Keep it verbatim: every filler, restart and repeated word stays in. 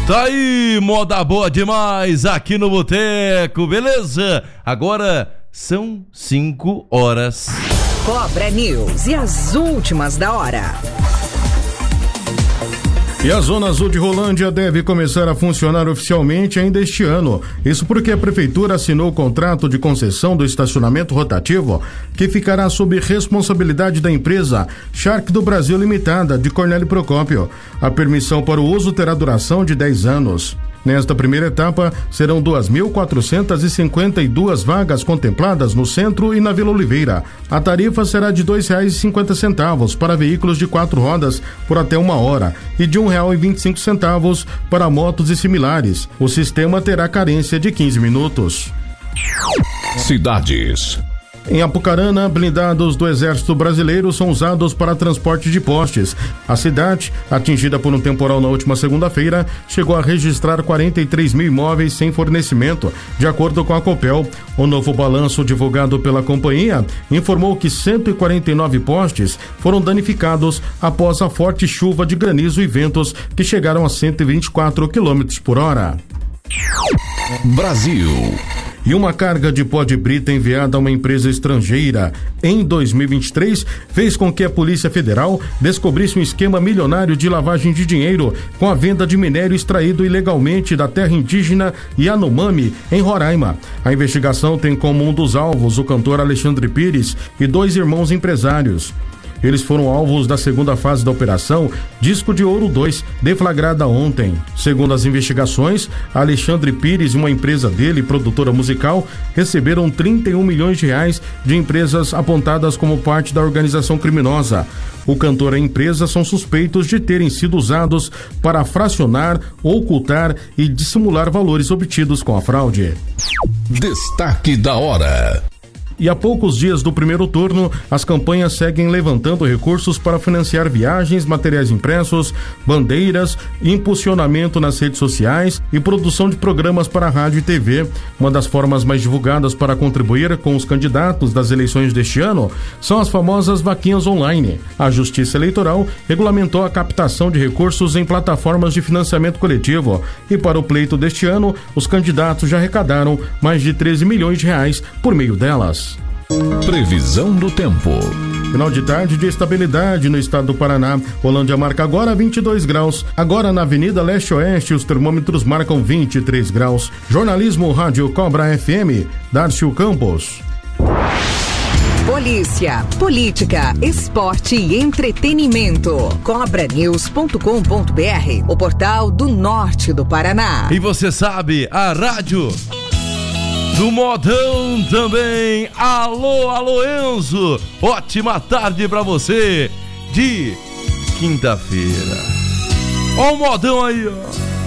Tá aí, moda boa demais aqui no Boteco, beleza? Agora são cinco horas. Cobra News e as últimas da hora. E a Zona Azul de Rolândia deve começar a funcionar oficialmente ainda este ano. Isso porque a Prefeitura assinou o contrato de concessão do estacionamento rotativo, que ficará sob responsabilidade da empresa Shark do Brasil Limitada, de Cornélio Procópio. A permissão para o uso terá duração de dez anos. Nesta primeira etapa, serão duas mil quatrocentas e cinquenta e duas vagas contempladas no centro e na Vila Oliveira. A tarifa será de dois reais e cinquenta centavos para veículos de quatro rodas por até uma hora e de um real e vinte e cinco centavos para motos e similares. O sistema terá carência de quinze minutos. Cidades. Em Apucarana, blindados do Exército Brasileiro são usados para transporte de postes. A cidade, atingida por um temporal na última segunda-feira, chegou a registrar quarenta e três mil imóveis sem fornecimento, de acordo com a Copel. O novo balanço divulgado pela companhia informou que cento e quarenta e nove postes foram danificados após a forte chuva de granizo e ventos que chegaram a cento e vinte e quatro quilômetros por hora. Brasil. E uma carga de pó de brita enviada a uma empresa estrangeira em dois mil e vinte e três fez com que a Polícia Federal descobrisse um esquema milionário de lavagem de dinheiro com a venda de minério extraído ilegalmente da terra indígena Yanomami, em Roraima. A investigação tem como um dos alvos o cantor Alexandre Pires e dois irmãos empresários. Eles foram alvos da segunda fase da operação Disco de Ouro dois, deflagrada ontem. Segundo as investigações, Alexandre Pires e uma empresa dele, produtora musical, receberam trinta e um milhões de reais de empresas apontadas como parte da organização criminosa. O cantor e a empresa são suspeitos de terem sido usados para fracionar, ocultar e dissimular valores obtidos com a fraude. Destaque da hora. E a poucos dias do primeiro turno, as campanhas seguem levantando recursos para financiar viagens, materiais impressos, bandeiras, impulsionamento nas redes sociais e produção de programas para rádio e T V. Uma das formas mais divulgadas para contribuir com os candidatos das eleições deste ano são as famosas vaquinhas online. A Justiça Eleitoral regulamentou a captação de recursos em plataformas de financiamento coletivo e para o pleito deste ano, os candidatos já arrecadaram mais de treze milhões de reais por meio delas. Previsão do tempo. Final de tarde de estabilidade no estado do Paraná. Rolândia marca agora vinte e dois graus. Agora na Avenida Leste-Oeste os termômetros marcam vinte e três graus. Jornalismo Rádio Cobra F M, Darcio Campos. Polícia, política, esporte e entretenimento. cobra news ponto com ponto b r, o portal do norte do Paraná. E você sabe, a rádio do Modão também. Alô, alô Enzo, ótima tarde pra você de quinta-feira. Ó o Modão aí, ó.